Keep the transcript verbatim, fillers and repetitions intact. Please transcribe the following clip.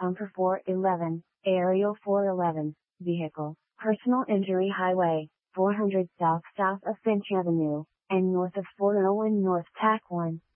Pumper four eleven, Aerial four eleven, Vehicle, Personal Injury Highway, four hundred south south of Finch Avenue, and north of four oh one North Tack one.